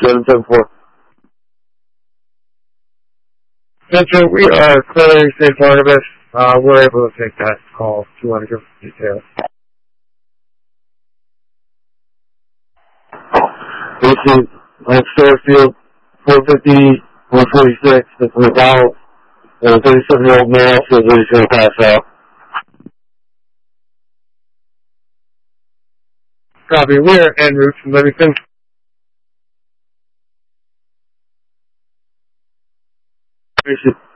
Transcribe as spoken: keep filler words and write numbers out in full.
seven seven four. Central, we are clearing Saint Barnabas. Uh, we're able to take that call if you want to give details. This is Lance Storefield, four fifty, one forty-six, that's an adult, and a thirty-seven-year-old male says that he's going to pass out. Copy, we are en route from Livingston. Appreciate it.